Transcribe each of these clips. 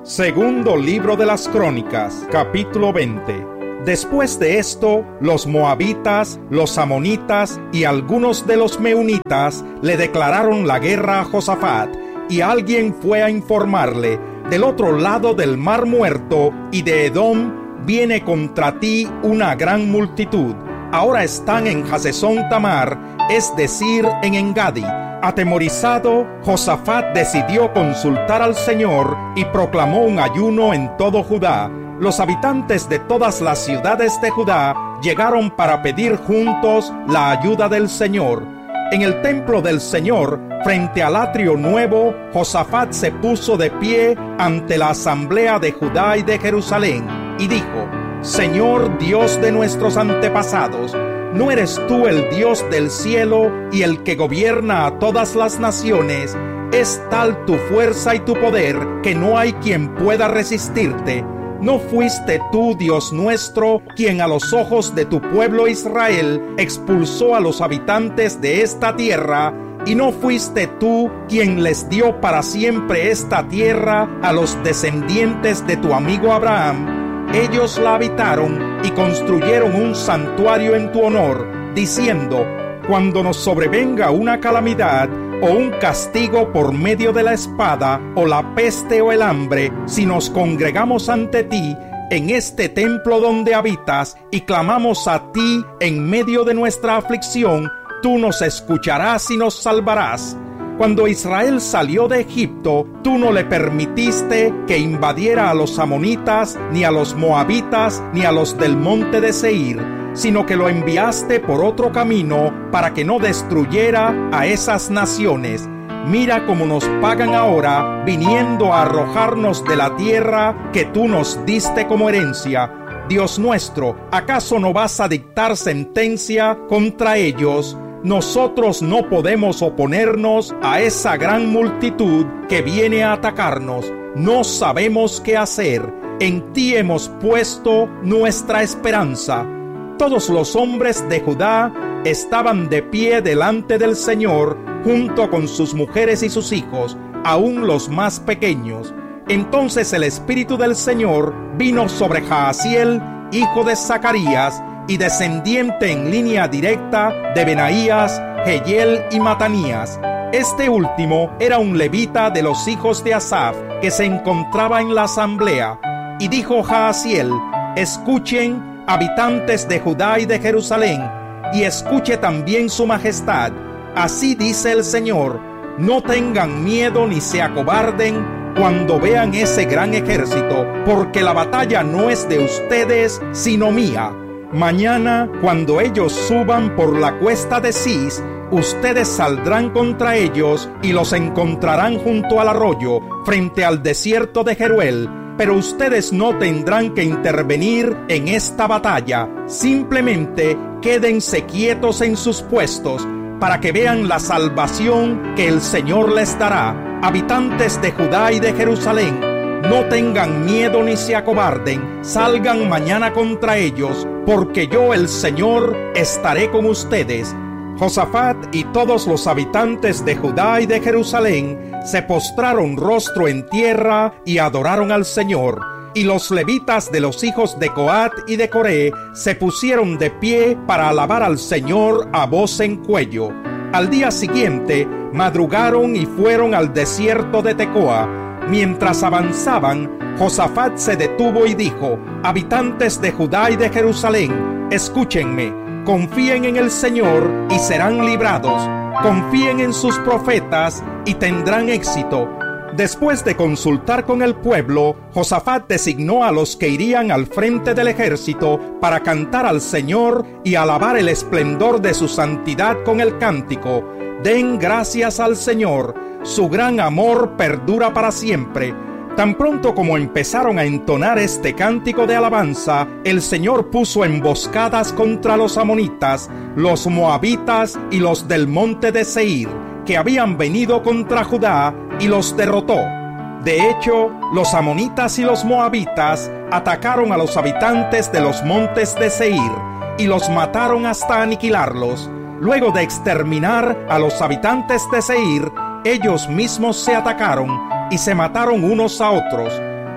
Segundo libro de las Crónicas, capítulo 20. Después de esto, los moabitas, los amonitas y algunos de los meunitas le declararon la guerra a Josafat, y alguien fue a informarle: del otro lado del Mar Muerto y de Edom viene contra ti una gran multitud. Ahora están en Hazezón Tamar, es decir, en Engadi. Atemorizado, Josafat decidió consultar al Señor y proclamó un ayuno en todo Judá. Los habitantes de todas las ciudades de Judá llegaron para pedir juntos la ayuda del Señor. En el templo del Señor, frente al atrio nuevo, Josafat se puso de pie ante la asamblea de Judá y de Jerusalén y dijo: Señor Dios de nuestros antepasados, ¿no eres tú el Dios del cielo y el que gobierna a todas las naciones? Es tal tu fuerza y tu poder que no hay quien pueda resistirte. ¿No fuiste tú, Dios nuestro, quien a los ojos de tu pueblo Israel expulsó a los habitantes de esta tierra? ¿Y no fuiste tú quien les dio para siempre esta tierra a los descendientes de tu amigo Abraham? Ellos la habitaron y construyeron un santuario en tu honor, diciendo: cuando nos sobrevenga una calamidad o un castigo por medio de la espada o la peste o el hambre, si nos congregamos ante ti en este templo donde habitas y clamamos a ti en medio de nuestra aflicción, tú nos escucharás y nos salvarás. Cuando Israel salió de Egipto, tú no le permitiste que invadiera a los amonitas, ni a los moabitas, ni a los del monte de Seir, sino que lo enviaste por otro camino para que no destruyera a esas naciones. Mira cómo nos pagan ahora, viniendo a arrojarnos de la tierra que tú nos diste como herencia. Dios nuestro, ¿acaso no vas a dictar sentencia contra ellos? Nosotros no podemos oponernos a esa gran multitud que viene a atacarnos. No sabemos qué hacer. En ti hemos puesto nuestra esperanza. Todos los hombres de Judá estaban de pie delante del Señor, junto con sus mujeres y sus hijos, aun los más pequeños. Entonces el Espíritu del Señor vino sobre Jaasiel, hijo de Zacarías, y descendiente en línea directa de Benaías, Jehiel y Matanías. Este último era un levita de los hijos de Asaf, que se encontraba en la asamblea. Y dijo Jaasiel: escuchen, habitantes de Judá y de Jerusalén, y escuche también su majestad. Así dice el Señor: no tengan miedo ni se acobarden cuando vean ese gran ejército, porque la batalla no es de ustedes, sino mía. Mañana, cuando ellos suban por la cuesta de Cis, ustedes saldrán contra ellos y los encontrarán junto al arroyo, frente al desierto de Jeruel. Pero ustedes no tendrán que intervenir en esta batalla. Simplemente quédense quietos en sus puestos para que vean la salvación que el Señor les dará. Habitantes de Judá y de Jerusalén, no tengan miedo ni se acobarden. Salgan mañana contra ellos, porque yo, el Señor, estaré con ustedes. Josafat y todos los habitantes de Judá y de Jerusalén se postraron rostro en tierra y adoraron al Señor. Y los levitas de los hijos de Coat y de Coré se pusieron de pie para alabar al Señor a voz en cuello. Al día siguiente madrugaron y fueron al desierto de Tecoa. Mientras avanzaban, Josafat se detuvo y dijo: habitantes de Judá y de Jerusalén, escúchenme. Confíen en el Señor y serán librados. Confíen en sus profetas y tendrán éxito. Después de consultar con el pueblo, Josafat designó a los que irían al frente del ejército para cantar al Señor y alabar el esplendor de su santidad con el cántico: den gracias al Señor, su gran amor perdura para siempre. Tan pronto como empezaron a entonar este cántico de alabanza, el Señor puso emboscadas contra los amonitas, los moabitas y los del monte de Seir, que habían venido contra Judá, y los derrotó. De hecho, los amonitas y los moabitas atacaron a los habitantes de los montes de Seir, y los mataron hasta aniquilarlos. Luego de exterminar a los habitantes de Seir, ellos mismos se atacaron y se mataron unos a otros.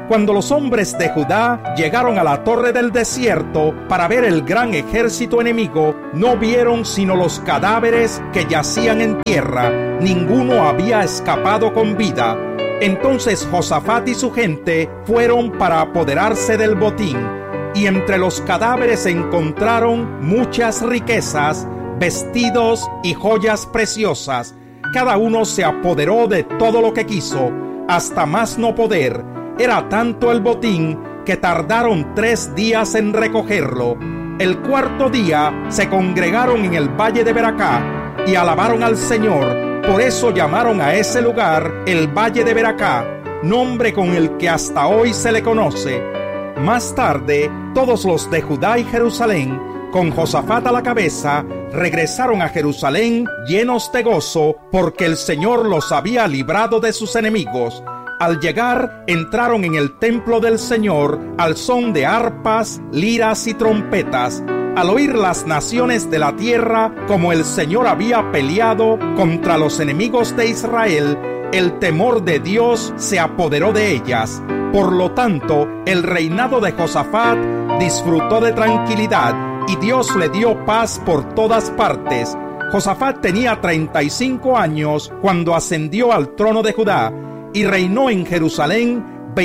Cuando los hombres de Judá llegaron a la torre del desierto para ver el gran ejército enemigo, no vieron sino los cadáveres que yacían en tierra. Ninguno había escapado con vida. Entonces Josafat y su gente fueron para apoderarse del botín, y entre los cadáveres encontraron muchas riquezas, vestidos y joyas preciosas. Cada uno se apoderó de todo lo que quiso, hasta más no poder. Era tanto el botín que tardaron 3 días en recogerlo. El cuarto día se congregaron en el valle de Beracá y alabaron al Señor. Por eso llamaron a ese lugar el Valle de Beracá, nombre con el que hasta hoy se le conoce. Más tarde, todos los de Judá y Jerusalén, con Josafat a la cabeza, regresaron a Jerusalén llenos de gozo, porque el Señor los había librado de sus enemigos. Al llegar, entraron en el templo del Señor al son de arpas, liras y trompetas. Al oír las naciones de la tierra como el Señor había peleado contra los enemigos de Israel, el temor de Dios se apoderó de ellas. Por lo tanto, el reinado de Josafat disfrutó de tranquilidad y Dios le dio paz por todas partes. Josafat tenía 35 años cuando ascendió al trono de Judá y reinó en Jerusalén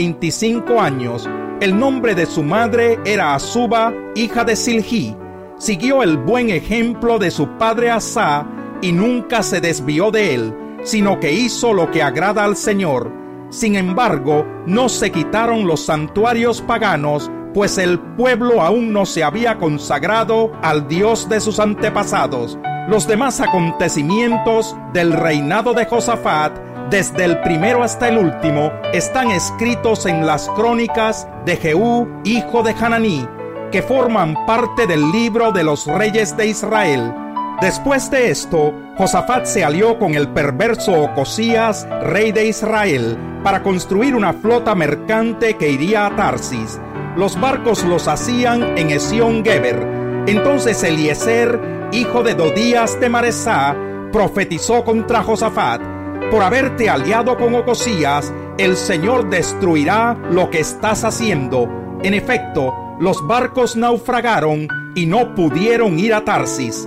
25 años. El nombre de su madre era Azuba, hija de Silhi. Siguió el buen ejemplo de su padre Asa y nunca se desvió de él, sino que hizo lo que agrada al Señor. Sin embargo, no se quitaron los santuarios paganos, pues el pueblo aún no se había consagrado al Dios de sus antepasados. Los demás acontecimientos del reinado de Josafat, desde el primero hasta el último, están escritos en las crónicas de Jehú, hijo de Hananí, que forman parte del libro de los reyes de Israel. Después de esto, Josafat se alió con el perverso Ocosías, rey de Israel, para construir una flota mercante que iría a Tarsis. Los barcos los hacían en Esión-Geber. Entonces Eliezer, hijo de Dodías de Maresá, profetizó contra Josafat: por haberte aliado con Ocosías, el Señor destruirá lo que estás haciendo. En efecto, los barcos naufragaron y no pudieron ir a Tarsis.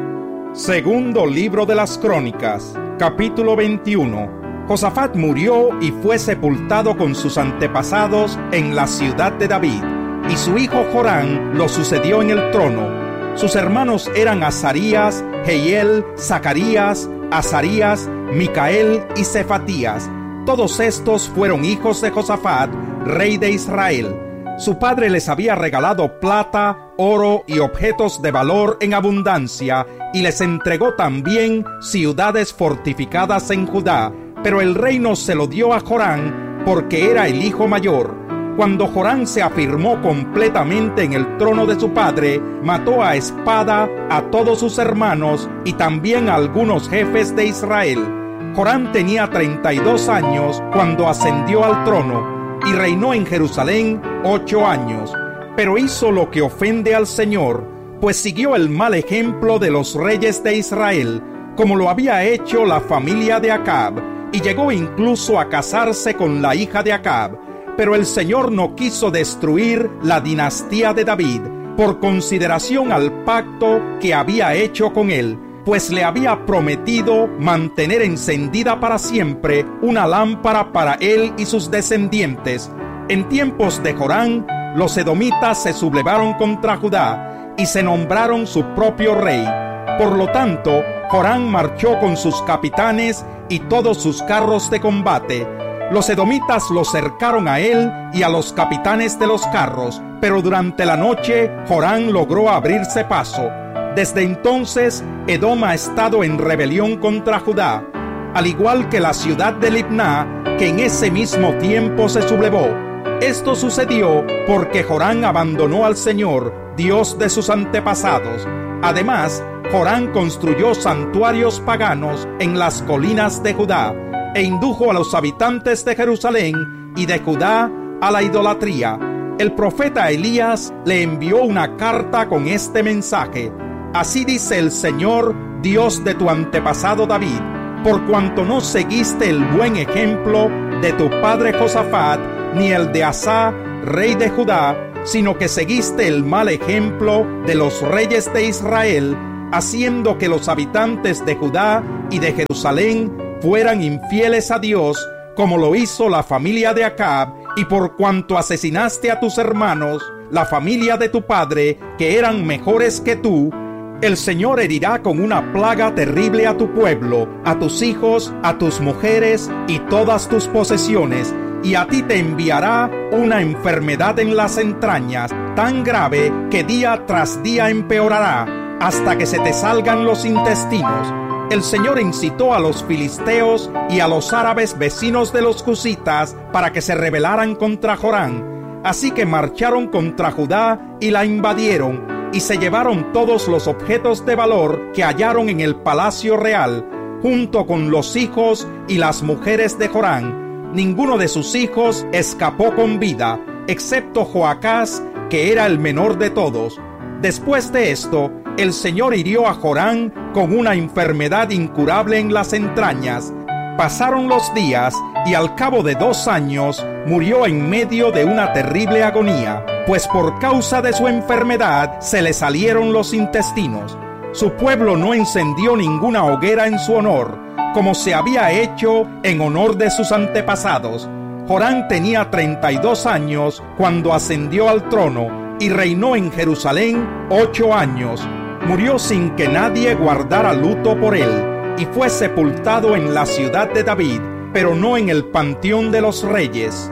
Segundo libro de las Crónicas, capítulo 21. Josafat murió y fue sepultado con sus antepasados en la ciudad de David, y su hijo Jorán lo sucedió en el trono. Sus hermanos eran Azarías, Jehiel, Zacarías, Azarías, Micael y Cefatías. Todos estos fueron hijos de Josafat, rey de Israel. Su padre les había regalado plata, oro y objetos de valor en abundancia, y les entregó también ciudades fortificadas en Judá. Pero el reino se lo dio a Jorán porque era el hijo mayor. Cuando Jorán se afirmó completamente en el trono de su padre, mató a espada a todos sus hermanos y también a algunos jefes de Israel. Jorán tenía 32 años cuando ascendió al trono y reinó en Jerusalén 8 años. Pero hizo lo que ofende al Señor, pues siguió el mal ejemplo de los reyes de Israel, como lo había hecho la familia de Acab, y llegó incluso a casarse con la hija de Acab. Pero el Señor no quiso destruir la dinastía de David, por consideración al pacto que había hecho con él, pues le había prometido mantener encendida para siempre una lámpara para él y sus descendientes. En tiempos de Jorán, los edomitas se sublevaron contra Judá y se nombraron su propio rey. Por lo tanto, Jorán marchó con sus capitanes y todos sus carros de combate. Los edomitas lo cercaron a él y a los capitanes de los carros, pero durante la noche Jorán logró abrirse paso. Desde entonces, Edom ha estado en rebelión contra Judá, al igual que la ciudad de Libná, que en ese mismo tiempo se sublevó. Esto sucedió porque Jorán abandonó al Señor, Dios de sus antepasados. Además, Jorán construyó santuarios paganos en las colinas de Judá, e indujo a los habitantes de Jerusalén y de Judá a la idolatría. El profeta Elías le envió una carta con este mensaje: así dice el Señor, Dios de tu antepasado David, por cuanto no seguiste el buen ejemplo de tu padre Josafat, ni el de Asá, rey de Judá, sino que seguiste el mal ejemplo de los reyes de Israel, haciendo que los habitantes de Judá y de Jerusalén fueran infieles a Dios, como lo hizo la familia de Acab, y por cuanto asesinaste a tus hermanos, la familia de tu padre, que eran mejores que tú, el Señor herirá con una plaga terrible a tu pueblo, a tus hijos, a tus mujeres y todas tus posesiones, y a ti te enviará una enfermedad en las entrañas, tan grave que día tras día empeorará, hasta que se te salgan los intestinos. El Señor incitó a los filisteos y a los árabes vecinos de los cusitas para que se rebelaran contra Jorán. Así que marcharon contra Judá y la invadieron, y se llevaron todos los objetos de valor que hallaron en el palacio real, junto con los hijos y las mujeres de Jorán. Ninguno de sus hijos escapó con vida, excepto Joacás, que era el menor de todos. Después de esto, el Señor hirió a Jorán con una enfermedad incurable en las entrañas. Pasaron los días y al cabo de 2 años murió en medio de una terrible agonía, pues por causa de su enfermedad se le salieron los intestinos. Su pueblo no encendió ninguna hoguera en su honor, como se había hecho en honor de sus antepasados. Jorán tenía 32 años cuando ascendió al trono y reinó en Jerusalén 8 años. Murió sin que nadie guardara luto por él, y fue sepultado en la ciudad de David, pero no en el panteón de los reyes.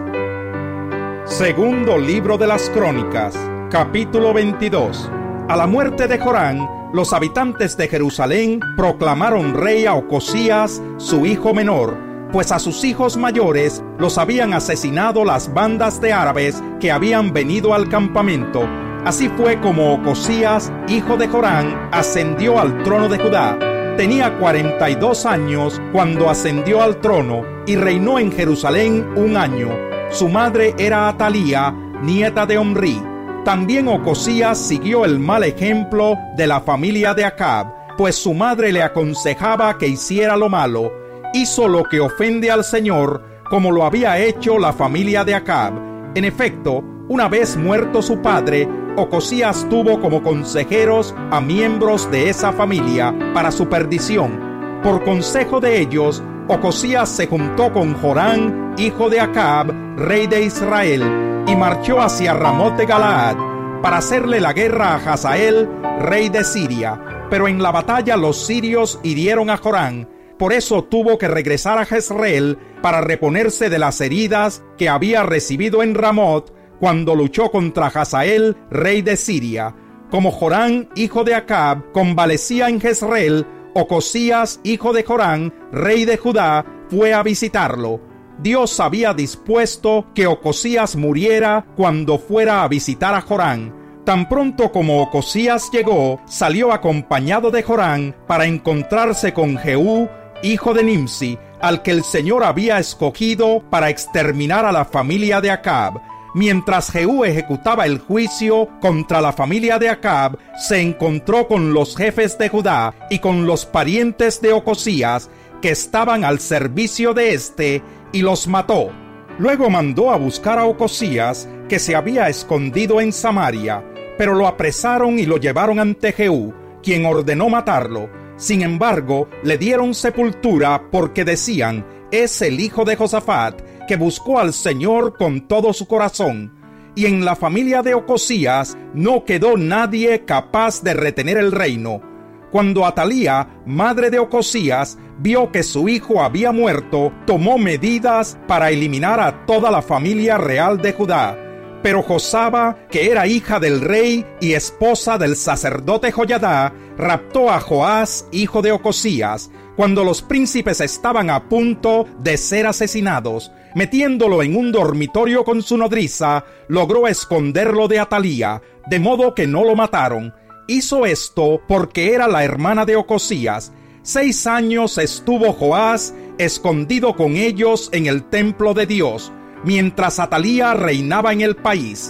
Segundo libro de las Crónicas, capítulo 22. A la muerte de Jorán, los habitantes de Jerusalén proclamaron rey a Ocosías, su hijo menor, pues a sus hijos mayores los habían asesinado las bandas de árabes que habían venido al campamento. Así fue como Ocosías, hijo de Jorán, ascendió al trono de Judá. Tenía 42 años cuando ascendió al trono y reinó en Jerusalén 1 año. Su madre era Atalía, nieta de Omri. También Ocosías siguió el mal ejemplo de la familia de Acab, pues su madre le aconsejaba que hiciera lo malo. Hizo lo que ofende al Señor, como lo había hecho la familia de Acab. En efecto, una vez muerto su padre, Ocosías tuvo como consejeros a miembros de esa familia para su perdición. Por consejo de ellos, Ocosías se juntó con Jorán, hijo de Acab, rey de Israel, y marchó hacia Ramot de Galaad para hacerle la guerra a Hazael, rey de Siria. Pero en la batalla los sirios hirieron a Jorán. Por eso tuvo que regresar a Jezreel para reponerse de las heridas que había recibido en Ramot cuando luchó contra Hazael, rey de Siria. Como Jorán, hijo de Acab, convalecía en Jezreel, Ocosías, hijo de Jorán, rey de Judá, fue a visitarlo. Dios había dispuesto que Ocosías muriera cuando fuera a visitar a Jorán. Tan pronto como Ocosías llegó, salió acompañado de Jorán para encontrarse con Jehú, hijo de Nimsi, al que el Señor había escogido para exterminar a la familia de Acab. Mientras Jehú ejecutaba el juicio contra la familia de Acab, se encontró con los jefes de Judá y con los parientes de Ocosías, que estaban al servicio de éste, y los mató. Luego mandó a buscar a Ocosías, que se había escondido en Samaria, pero lo apresaron y lo llevaron ante Jehú, quien ordenó matarlo. Sin embargo, le dieron sepultura porque decían: es el hijo de Josafat, que buscó al Señor con todo su corazón. Y en la familia de Ocosías no quedó nadie capaz de retener el reino. Cuando Atalía, madre de Ocosías, vio que su hijo había muerto, tomó medidas para eliminar a toda la familia real de Judá. Pero Josaba, que era hija del rey y esposa del sacerdote Joyadá, raptó a Joás, hijo de Ocosías, cuando los príncipes estaban a punto de ser asesinados. Metiéndolo en un dormitorio con su nodriza, logró esconderlo de Atalía, de modo que no lo mataron. Hizo esto porque era la hermana de Ocosías. 6 años estuvo Joás escondido con ellos en el templo de Dios, mientras Atalía reinaba en el país.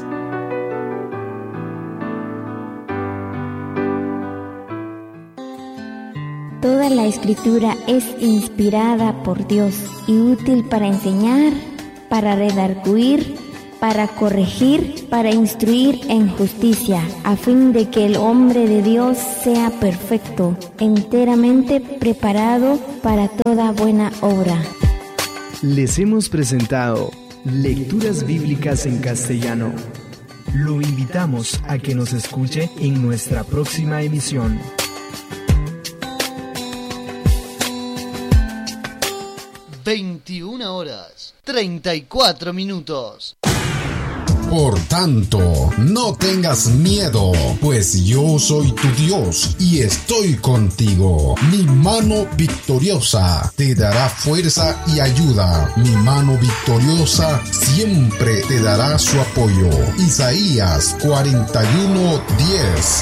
Toda la Escritura es inspirada por Dios y útil para enseñar, para redarguir, para corregir, para instruir en justicia, a fin de que el hombre de Dios sea perfecto, enteramente preparado para toda buena obra. Les hemos presentado Lecturas Bíblicas en Castellano. Lo invitamos a que nos escuche en nuestra próxima emisión. (21:34). Por tanto, no tengas miedo, pues yo soy tu Dios y estoy contigo. Mi mano victoriosa te dará fuerza y ayuda. Mi mano victoriosa siempre te dará su apoyo. Isaías 41:10.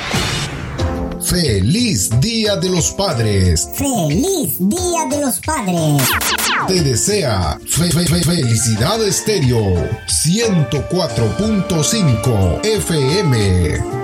¡Feliz Día de los Padres! ¡Feliz Día de los Padres! Te desea Felicidad Estéreo 104.5 FM.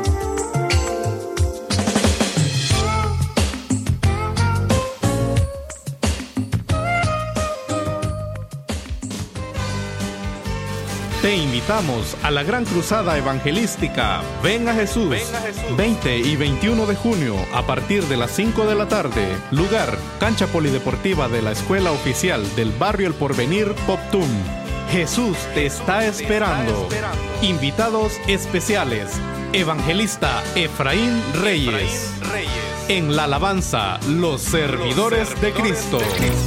Te invitamos a la gran cruzada evangelística Ven a Jesús, 20 y 21 de junio a partir de las 5 de la tarde. Lugar, cancha polideportiva de la Escuela Oficial del Barrio El Porvenir, Poptum. Jesús te está esperando. Invitados especiales, evangelista Efraín Reyes. En la alabanza, los servidores de Cristo.